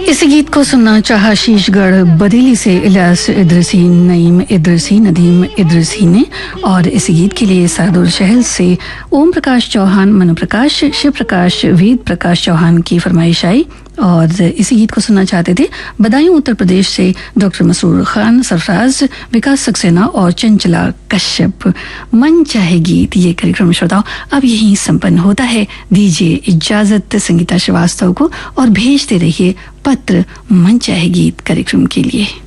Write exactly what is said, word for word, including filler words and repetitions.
इस गीत को सुनना चाहा शीशगढ़ बरेली से इलियास इदरसी, नईम इदरसी, नदीम इदरसी ने। और इस गीत के लिए सरदुल शहर से ओम प्रकाश चौहान, मनु प्रकाश, शिव प्रकाश, वेद प्रकाश चौहान की फरमाइश आई। और इसी गीत को सुनना चाहते थे बदायूं उत्तर प्रदेश से डॉक्टर मसरूर खान, सरफराज, विकास सक्सेना और चंचला कश्यप। मन चाहे गीत ये कार्यक्रम श्रोताओं अब यहीं संपन्न होता है। दीजिए इजाजत संगीता श्रीवास्तव को और भेजते रहिए पत्र मन चाहे गीत कार्यक्रम के लिए।